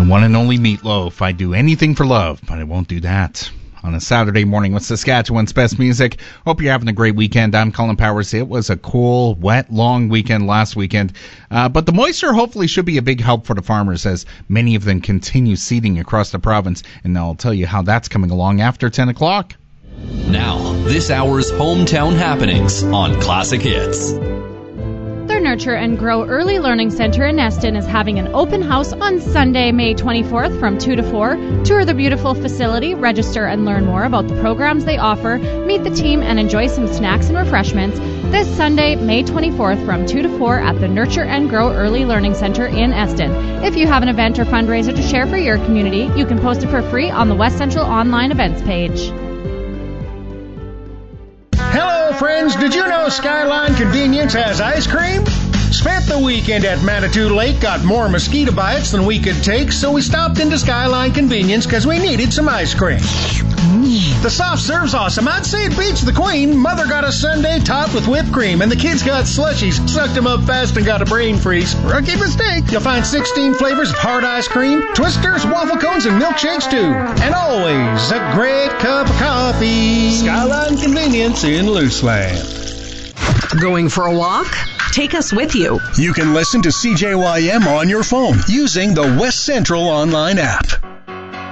The one and only Meatloaf. I'd do anything for love, but I won't do that. On a Saturday morning with Saskatchewan's best music. Hope you're having a great weekend. I'm Colin Powers. It was a cool, wet, long weekend last weekend. But the moisture hopefully should be a big help for the farmers as many of them continue seeding across the province. And I'll tell you how that's coming along after 10 o'clock. Now, this hour's hometown happenings on Classic Hits. The Nurture and Grow Early Learning Center in Eston is having an open house on Sunday, May 24th from 2 to 4. Tour the beautiful facility, register and learn more about the programs they offer, meet the team, and enjoy some snacks and refreshments this Sunday, May 24th from 2 to 4 at the Nurture and Grow Early Learning Center in Eston. If you have an event or fundraiser to share for your community, you can post it for free on the West Central online events page. Hello, friends. Did you know Skyline Convenience has ice cream? Spent the weekend at Manitou Lake, got more mosquito bites than we could take, so we stopped into Skyline Convenience because we needed some ice cream. The soft serve's awesome. I'd say it beats the Queen. Mother got a sundae topped with whipped cream, and the kids got slushies, sucked them up fast and got a brain freeze. Rookie mistake. You'll find 16 flavors of hard ice cream, twisters, waffle cones, and milkshakes too. And always a great cup of coffee. Skyline Convenience in Luceland. Going for a walk? Take us with you. You can listen to CJYM on your phone using the West Central online app.